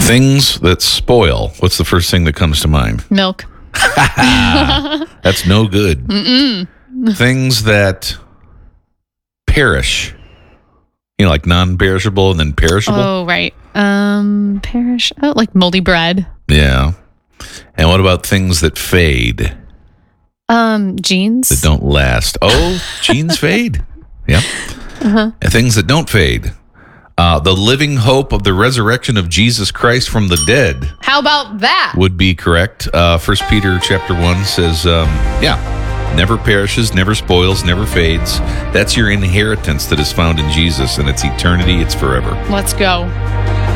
Things that spoil. What's the first thing that comes to mind? Milk. That's no good. Things that perish. Like non-perishable and then perishable. Oh, right. Perish. Oh, like moldy bread. Yeah. And what about things that fade? Jeans. That don't last. Oh, jeans fade. Yep. And things that don't fade. The living hope of the resurrection of Jesus Christ from the dead. How about that? Would be correct. 1 Peter chapter 1 says, never perishes, never spoils, never fades. That's your inheritance that is found in Jesus, and it's eternity, it's forever. Let's go.